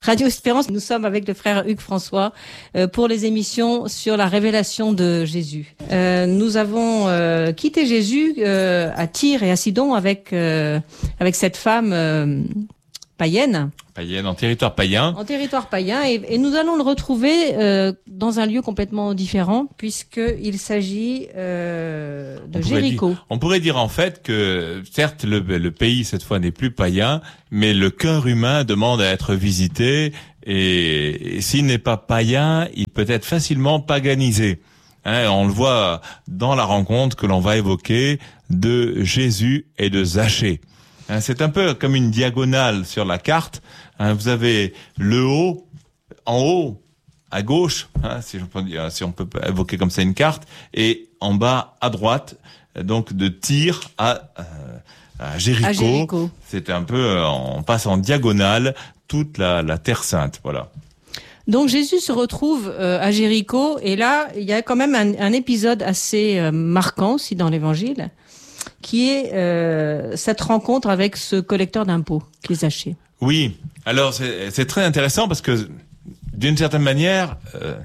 Radio Espérance, nous sommes avec le frère Hugues François pour les émissions sur la révélation de Jésus. Nous avons quitté Jésus à Tyr et à Sidon avec cette femme païenne. Païenne, en territoire païen. En territoire païen, et nous allons le retrouver dans un lieu complètement différent, puisqu'il s'agit de Jéricho. On pourrait dire en fait que, certes, le pays cette fois n'est plus païen, mais le cœur humain demande à être visité, et s'il n'est pas païen, il peut être facilement paganisé. On le voit dans la rencontre que l'on va évoquer de Jésus et de Zachée. C'est un peu comme une diagonale sur la carte. Vous avez le haut, en haut, à gauche, si on peut évoquer comme ça une carte, et en bas, à droite, donc de Tyr à Jéricho. C'est un peu, on passe en diagonale toute la Terre Sainte, voilà. Donc Jésus se retrouve à Jéricho, et là, il y a quand même un épisode assez marquant aussi dans l'Évangile, qui est cette rencontre avec ce collecteur d'impôts, qui est Zachée. Oui, alors c'est très intéressant parce que d'une certaine manière,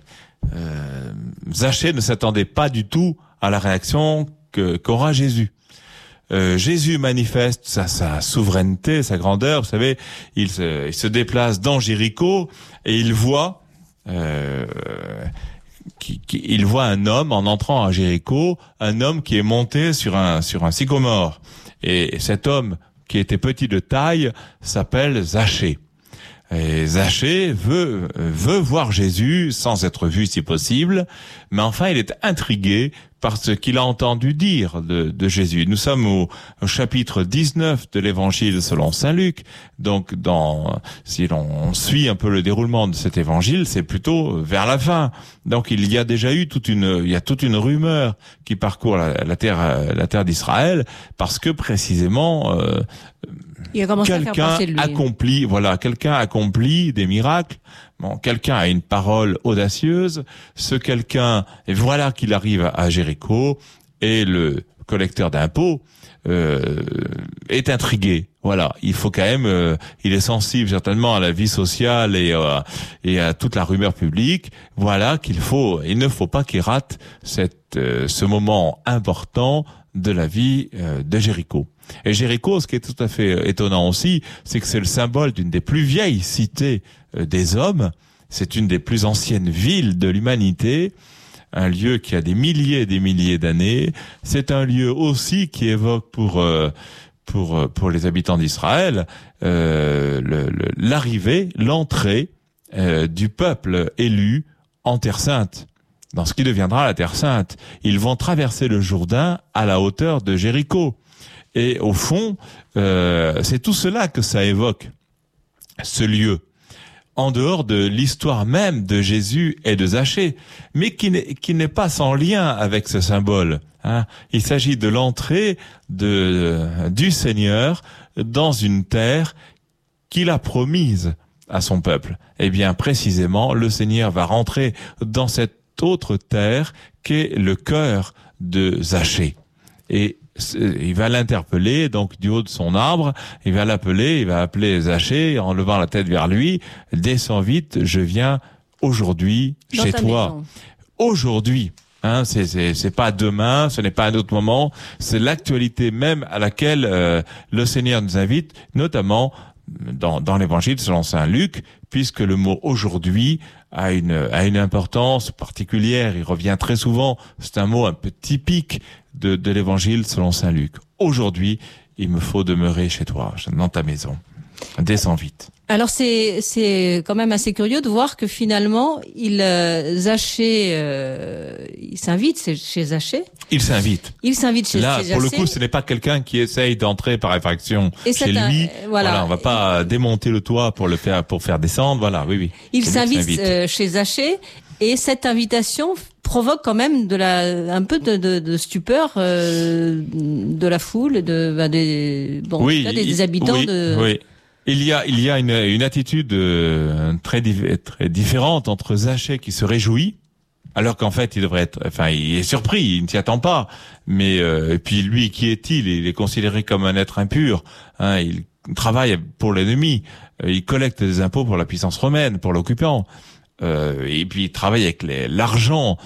Zachée ne s'attendait pas du tout à la réaction qu'aura Jésus. Jésus manifeste sa souveraineté, sa grandeur. Vous savez, il se déplace dans Jéricho et il voit il voit un homme en entrant à Jéricho, un homme qui est monté sur un sycomore. Et cet homme, qui était petit de taille, s'appelle Zachée. Et Zachée veut voir Jésus sans être vu si possible, mais enfin il est intrigué par ce qu'il a entendu dire de Jésus. Nous sommes au chapitre 19 de l'Évangile selon saint Luc. Donc si l'on suit un peu le déroulement de cet évangile, c'est plutôt vers la fin. Donc il y a déjà eu toute une rumeur qui parcourt la terre d'Israël, parce que précisément quelqu'un accomplit des miracles. Bon, quelqu'un a une parole audacieuse. Ce quelqu'un, et voilà qu'il arrive à Jéricho, et le collecteur d'impôts est intrigué. Voilà, il faut quand même, il est sensible certainement à la vie sociale et à toute la rumeur publique. Voilà il ne faut pas qu'il rate ce moment important de la vie de Jéricho. Et Jéricho, ce qui est tout à fait étonnant aussi, c'est que c'est le symbole d'une des plus vieilles cités des hommes. C'est une des plus anciennes villes de l'humanité, un lieu qui a des milliers et des milliers d'années. C'est un lieu aussi qui évoque pour les habitants d'Israël l'entrée du peuple élu en Terre Sainte, dans ce qui deviendra la Terre Sainte. Ils vont traverser le Jourdain à la hauteur de Jéricho. Et au fond, c'est tout cela que ça évoque, ce lieu, en dehors de l'histoire même de Jésus et de Zachée, mais qui n'est pas sans lien avec ce symbole. Il s'agit de l'entrée du Seigneur dans une terre qu'il a promise à son peuple. Eh bien, précisément, le Seigneur va rentrer dans cette autre terre qu'est le cœur de Zachée. Et il va l'interpeller, donc du haut de son arbre, il va appeler Zachée en levant la tête vers lui. Descends vite, je viens aujourd'hui chez toi. Maison. Aujourd'hui, c'est pas demain, ce n'est pas un autre moment, c'est l'actualité même à laquelle le Seigneur nous invite, notamment dans l'Évangile selon saint Luc, puisque le mot aujourd'hui a une importance particulière. Il revient très souvent. C'est un mot un peu typique de l'Évangile selon saint Luc. Aujourd'hui, il me faut demeurer chez toi, dans ta maison. Descends vite. Alors c'est quand même assez curieux de voir que finalement Zachée il s'invite chez Zachée. Il s'invite chez Zachée. Là, pour le coup, ce n'est pas quelqu'un qui essaye d'entrer par effraction chez lui. Voilà, on va pas démonter le toit pour faire descendre. Voilà, oui. Il s'invite chez Zachée, et cette invitation provoque quand même un peu de stupeur de la foule, des habitants Oui. Il y a une attitude très différente entre Zachée qui se réjouit, alors qu'en fait il est surpris, il ne s'y attend pas. Mais et puis lui, qui est-il ? Il est considéré comme un être impur. travaille pour l'ennemi. Il collecte des impôts pour la puissance romaine, pour l'occupant. Et puis il travaille avec l'argent.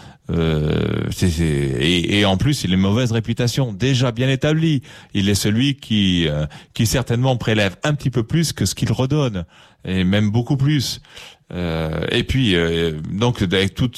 Et en plus, il a une mauvaise réputation déjà bien établie. Il est celui qui certainement prélève un petit peu plus que ce qu'il redonne, et même beaucoup plus. Et puis donc avec toute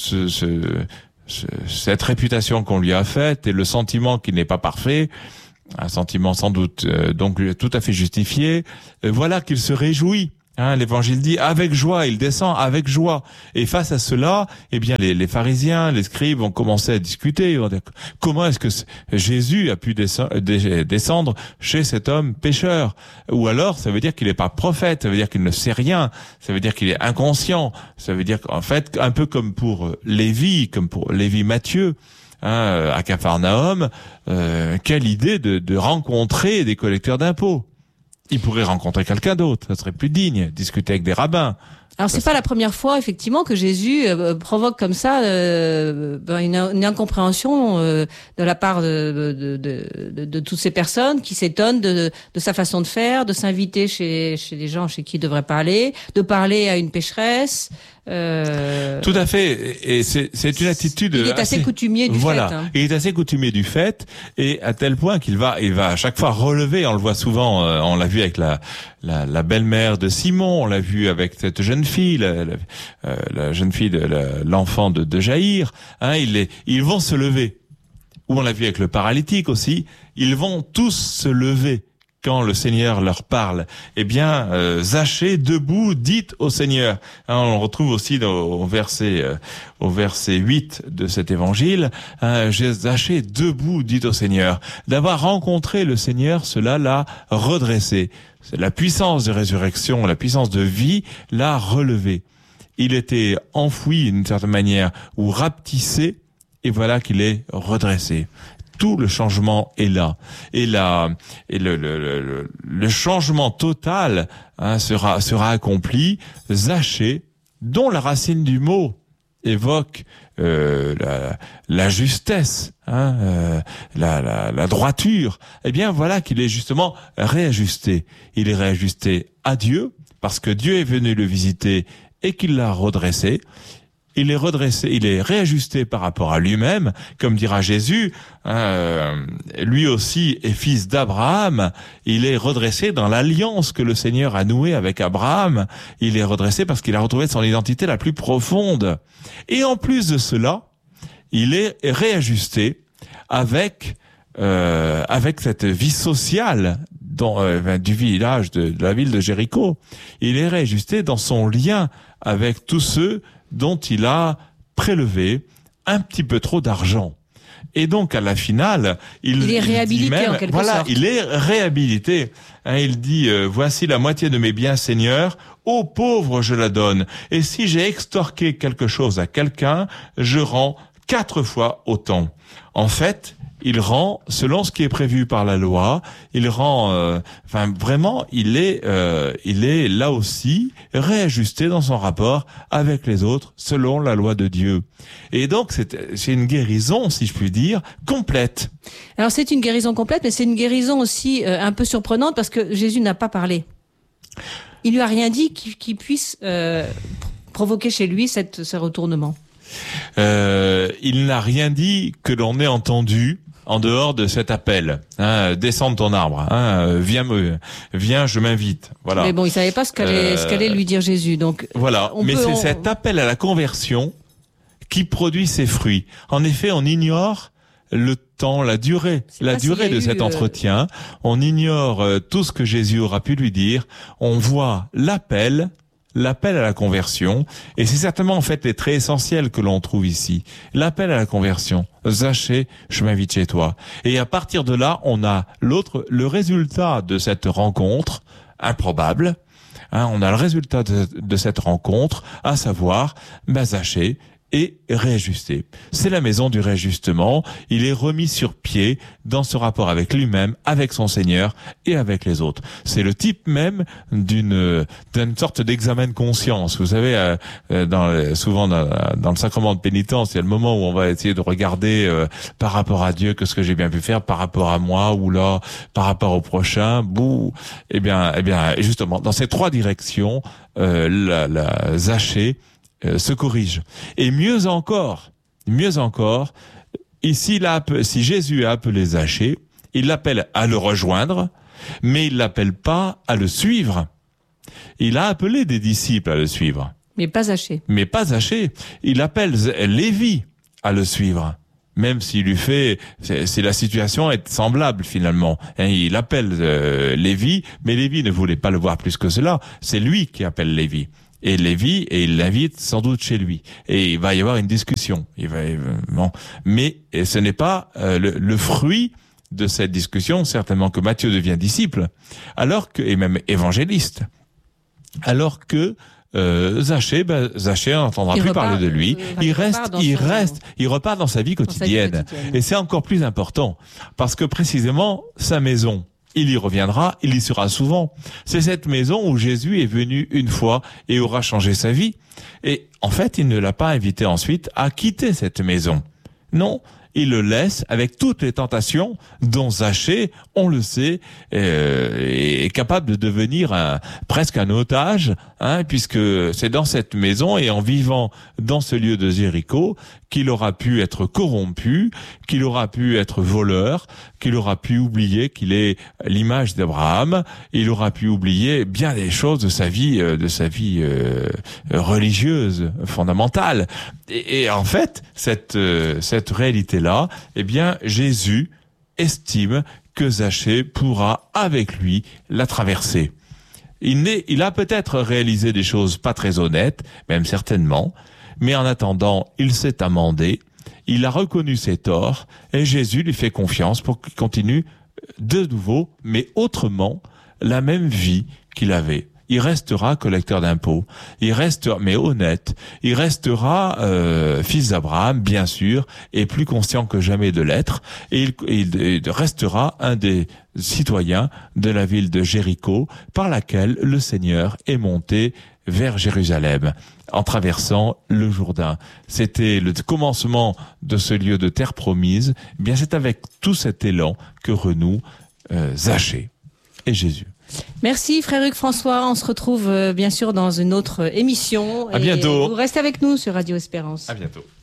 cette réputation qu'on lui a faite et le sentiment qu'il n'est pas parfait, un sentiment sans doute donc tout à fait justifié, voilà qu'il se réjouit. L'évangile dit avec joie, il descend avec joie. Et face à cela, eh bien les pharisiens, les scribes vont commencer à discuter. Ils vont dire, comment est-ce que Jésus a pu descendre chez cet homme pécheur? Ou alors, ça veut dire qu'il n'est pas prophète, ça veut dire qu'il ne sait rien, ça veut dire qu'il est inconscient, ça veut dire qu'en fait, un peu comme pour Lévi Matthieu, à Capharnaüm, quelle idée de rencontrer des collecteurs d'impôts. Il pourrait rencontrer quelqu'un d'autre, ça serait plus digne, discuter avec des rabbins. Alors c'est pas la première fois effectivement que Jésus provoque comme ça une incompréhension de la part de toutes ces personnes qui s'étonnent de sa façon de faire, de s'inviter chez les gens chez qui il devrait pas aller, de parler à une pécheresse. Tout à fait, et c'est une attitude. Il est assez coutumier du fait. Hein. Il est assez coutumier du fait, et à tel point qu'il va à chaque fois relever. On le voit souvent. On l'a vu avec la belle-mère de Simon. On l'a vu avec cette jeune fille, la jeune fille l'enfant de Jaïr. Ils vont se lever. Ou on l'a vu avec le paralytique aussi. Ils vont tous se lever. Quand le Seigneur leur parle, eh bien, Zachée, debout, dites au Seigneur. On le retrouve aussi au verset 8 de cet évangile. Zachée, debout, dites au Seigneur. D'avoir rencontré le Seigneur, cela l'a redressé. C'est la puissance de résurrection, la puissance de vie l'a relevé. Il était enfoui d'une certaine manière ou rapetissé, et voilà qu'il est redressé. Tout le changement est là, et le changement total sera accompli. Zachée, dont la racine du mot évoque la justesse, la droiture. Eh bien, voilà qu'il est justement réajusté. Il est réajusté à Dieu parce que Dieu est venu le visiter et qu'il l'a redressé. Il est redressé, il est réajusté par rapport à lui-même, comme dira Jésus, lui aussi est fils d'Abraham, il est redressé dans l'alliance que le Seigneur a nouée avec Abraham, il est redressé parce qu'il a retrouvé son identité la plus profonde. Et en plus de cela, il est réajusté avec cette vie sociale du village, de la ville de Jéricho. Il est réajusté dans son lien avec tous ceux dont il a prélevé un petit peu trop d'argent. Et donc, à la finale, il est réhabilité même, en quelque sorte. Il est réhabilité. Il dit, voici la moitié de mes biens, Seigneur, aux pauvres je la donne. Et si j'ai extorqué quelque chose à quelqu'un, je rends 4 fois autant. En fait, il rend selon ce qui est prévu par la loi. Il rend, vraiment, il est là aussi réajusté dans son rapport avec les autres selon la loi de Dieu. Et donc c'est une guérison, si je puis dire, complète. Alors c'est une guérison complète, mais c'est une guérison aussi un peu surprenante parce que Jésus n'a pas parlé. Il lui a rien dit qui puisse provoquer chez lui ce retournement. Il n'a rien dit que l'on ait entendu. En dehors de cet appel, descends de ton arbre, viens, je m'invite. Voilà. Mais bon, il savait pas ce qu'allait lui dire Jésus, donc. Voilà. Mais c'est cet appel à la conversion qui produit ses fruits. En effet, on ignore le temps, la durée de cet entretien. On ignore tout ce que Jésus aura pu lui dire. On voit l'appel à la conversion, et c'est certainement en fait les traits essentiels que l'on trouve ici. L'appel à la conversion. Zachée, je m'invite chez toi. Et à partir de là, on a le résultat de cette rencontre improbable. On a le résultat de cette rencontre, à savoir, Zachée est réajusté. C'est la maison du réajustement. Il est remis sur pied dans ce rapport avec lui-même, avec son Seigneur et avec les autres. C'est le type même d'une sorte d'examen de conscience. Vous savez, souvent dans le sacrement de pénitence, il y a le moment où on va essayer de regarder par rapport à Dieu que ce que j'ai bien pu faire, par rapport à moi ou là, par rapport au prochain. Eh bien, justement, dans ces trois directions, la Zachée se corrige. Et mieux encore, ici, si Jésus a appelé Zachée, il l'appelle à le rejoindre, mais il l'appelle pas à le suivre. Il a appelé des disciples à le suivre. Mais pas Zachée. Il appelle Lévi à le suivre. Même s'il lui fait, si la situation est semblable finalement. Il appelle Lévi, mais Lévi ne voulait pas le voir plus que cela. C'est lui qui appelle Lévi. Et Lévi, et il l'invite sans doute chez lui. Et il va y avoir une discussion. Mais ce n'est pas le fruit de cette discussion, certainement que Matthieu devient disciple, et même évangéliste. Alors que Zachée n'entendra plus parler de lui. Il repart dans sa vie quotidienne. Et c'est encore plus important, parce que précisément, sa maison, il y reviendra, il y sera souvent. C'est cette maison où Jésus est venu une fois et aura changé sa vie. Et en fait, il ne l'a pas invité ensuite à quitter cette maison. Non, il le laisse avec toutes les tentations dont Zachée, on le sait, est capable de devenir presque un otage, puisque c'est dans cette maison et en vivant dans ce lieu de Jéricho qu'il aura pu être corrompu, qu'il aura pu être voleur, qu'il aura pu oublier qu'il est l'image d'Abraham, il aura pu oublier bien des choses de sa vie religieuse fondamentale. Et en fait, cette réalité-là, eh bien, Jésus estime que Zachée pourra avec lui la traverser. Il a peut-être réalisé des choses pas très honnêtes, même certainement, mais en attendant, il s'est amendé, il a reconnu ses torts, et Jésus lui fait confiance pour qu'il continue de nouveau, mais autrement, la même vie qu'il avait. Il restera collecteur d'impôts, mais honnête, il restera fils d'Abraham, bien sûr, et plus conscient que jamais de l'être, et il restera un des citoyens de la ville de Jéricho, par laquelle le Seigneur est monté vers Jérusalem, en traversant le Jourdain. C'était le commencement de ce lieu de terre promise. Eh bien, c'est avec tout cet élan que renoue Zachée et Jésus. Merci frère Hugues François, on se retrouve bien sûr dans une autre émission. À bientôt. Vous restez avec nous sur Radio Espérance. À bientôt.